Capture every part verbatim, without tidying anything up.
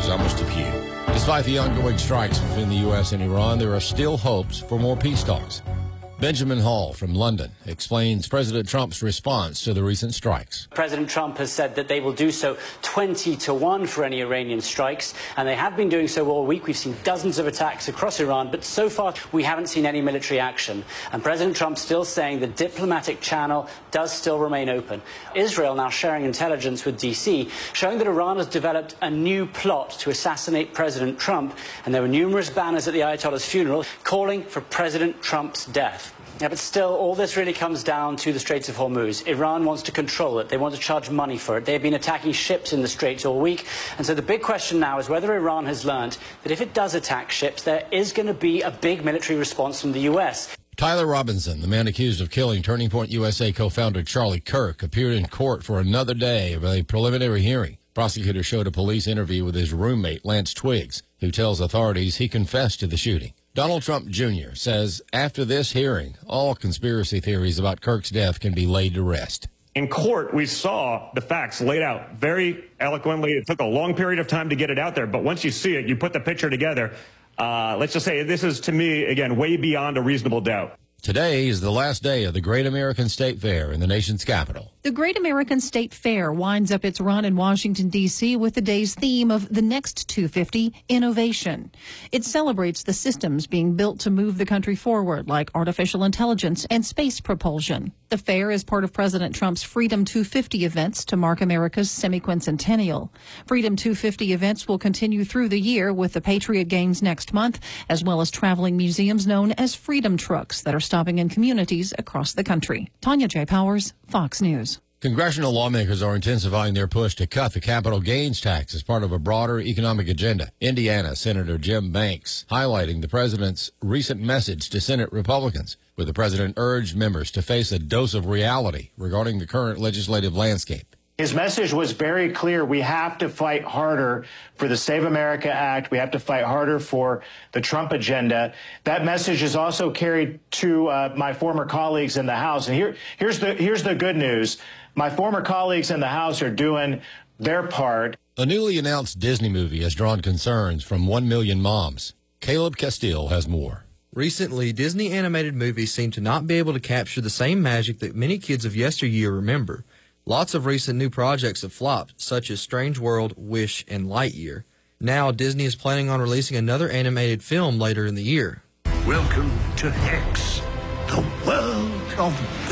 I'm Mister Pugh. Despite the ongoing strikes between the U S and Iran, there are still hopes for more peace talks. Benjamin Hall from London explains President Trump's response to the recent strikes. President Trump has said that they will do so twenty to one for any Iranian strikes, and they have been doing so all week. We've seen dozens of attacks across Iran, but so far we haven't seen any military action. And President Trump's still saying the diplomatic channel does still remain open. Israel now sharing intelligence with D C, showing that Iran has developed a new plot to assassinate President Trump, and there were numerous banners at the Ayatollah's funeral calling for President Trump's death. Yeah, but still, all this really comes down to the Straits of Hormuz. Iran wants to control it. They want to charge money for it. They've been attacking ships in the Straits all week. And so the big question now is whether Iran has learned that if it does attack ships, there is going to be a big military response from the U S. Tyler Robinson, the man accused of killing Turning Point U S A co-founder Charlie Kirk, appeared in court for another day of a preliminary hearing. Prosecutors showed a police interview with his roommate, Lance Twiggs, who tells authorities he confessed to the shooting. Donald Trump Junior says after this hearing, all conspiracy theories about Kirk's death can be laid to rest. In court, we saw the facts laid out very eloquently. It took a long period of time to get it out there, but once you see it, you put the picture together. Uh, let's just say this is, to me, again, way beyond a reasonable doubt. Today is the last day of the Great American State Fair in the nation's capital. The Great American State Fair winds up its run in Washington, D C with the day's theme of the next two fifty, innovation. It celebrates the systems being built to move the country forward, like artificial intelligence and space propulsion. The fair is part of President Trump's Freedom two fifty events to mark America's semi-quincentennial. Freedom two fifty events will continue through the year with the Patriot Games next month, as well as traveling museums known as Freedom Trucks that are stopping in communities across the country. Tanya J. Powers, Fox News. Congressional lawmakers are intensifying their push to cut the capital gains tax as part of a broader economic agenda. Indiana Senator Jim Banks highlighting the president's recent message to Senate Republicans, where the president urged members to face a dose of reality regarding the current legislative landscape. His message was very clear. We have to fight harder for the Save America Act. We have to fight harder for the Trump agenda. That message is also carried to uh, my former colleagues in the House. And here, here's the here's the good news. My former colleagues in the House are doing their part. A newly announced Disney movie has drawn concerns from one million moms. Caleb Castile has more. Recently, Disney animated movies seem to not be able to capture the same magic that many kids of yesteryear remember. Lots of recent new projects have flopped, such as Strange World, Wish, and Lightyear. Now, Disney is planning on releasing another animated film later in the year. Welcome to Hex, the world of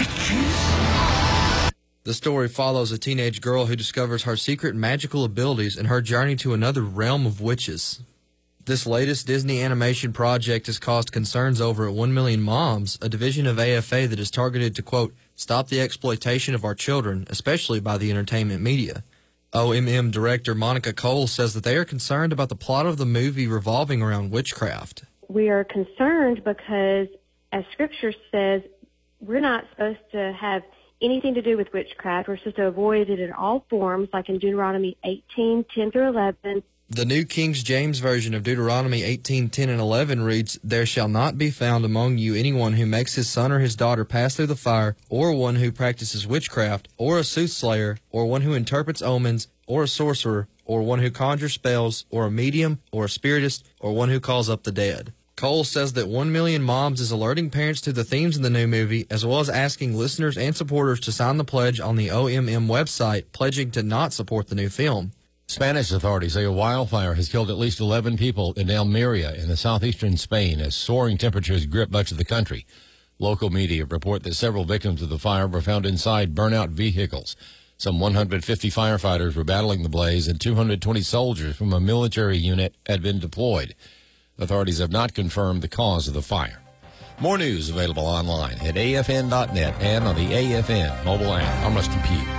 witches. The story follows a teenage girl who discovers her secret magical abilities and her journey to another realm of witches. This latest Disney animation project has caused concerns over at one million moms, a division of A F A that is targeted to, quote, stop the exploitation of our children, especially by the entertainment media. O M M director Monica Cole says that they are concerned about the plot of the movie revolving around witchcraft. We are concerned because, as Scripture says, we're not supposed to have anything to do with witchcraft. We're supposed to avoid it in all forms, like in Deuteronomy eighteen, ten through eleven. The New King James Version of Deuteronomy eighteen, ten, and eleven reads, there shall not be found among you anyone who makes his son or his daughter pass through the fire, or one who practices witchcraft, or a soothsayer, or one who interprets omens, or a sorcerer, or one who conjures spells, or a medium, or a spiritist, or one who calls up the dead. Cole says that one million moms is alerting parents to the themes in the new movie, as well as asking listeners and supporters to sign the pledge on the O M M website, pledging to not support the new film. Spanish authorities say a wildfire has killed at least eleven people in Almeria in the southeastern Spain as soaring temperatures grip much of the country. Local media report that several victims of the fire were found inside burnout vehicles. Some one hundred fifty firefighters were battling the blaze, and two hundred twenty soldiers from a military unit had been deployed. Authorities have not confirmed the cause of the fire. More news available online at A F N dot net and on the A F N mobile app. I'm Rusty Pugh.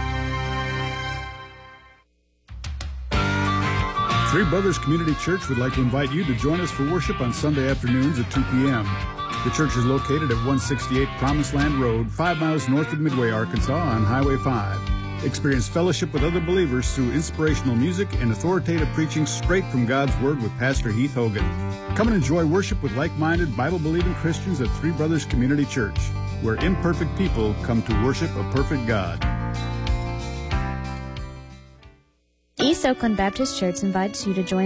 Three Brothers Community Church would like to invite you to join us for worship on Sunday afternoons at two p.m. The church is located at one sixty-eight Promised Land Road, five miles north of Midway, Arkansas, on Highway five. Experience fellowship with other believers through inspirational music and authoritative preaching straight from God's Word with Pastor Heath Hogan. Come and enjoy worship with like-minded, Bible-believing Christians at Three Brothers Community Church, where imperfect people come to worship a perfect God. East Oakland Baptist Church invites you to join